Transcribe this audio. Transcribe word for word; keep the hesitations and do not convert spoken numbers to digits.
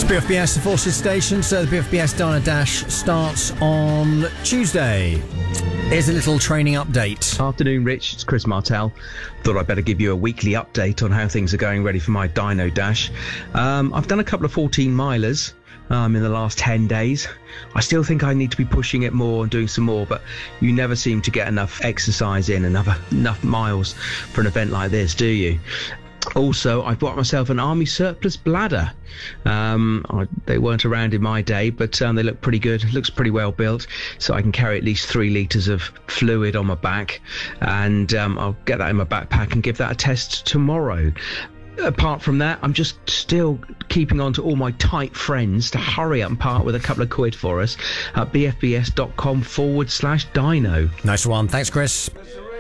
B F B S, the Forces Station. So the B F B S Diner Dash starts on Tuesday. Here's a little training update. Afternoon, Rich. It's Chris Martell. Thought I'd better give you a weekly update on how things are going ready for my Dino Dash. Um, I've done a couple of fourteen milers um, in the last ten days. I still think I need to be pushing it more and doing some more, but you never seem to get enough exercise in, enough, enough miles for an event like this, do you? Also, I bought myself an army surplus bladder. Um, I, they weren't around in my day, but um, they look pretty good. Looks pretty well built, so I can carry at least three litres of fluid on my back, and um, I'll get that in my backpack and give that a test tomorrow. Apart from that, I'm just still keeping on to all my tight friends to hurry up and part with a couple of quid for us at bfbs.com forward slash dino. Nice one. Thanks, Chris.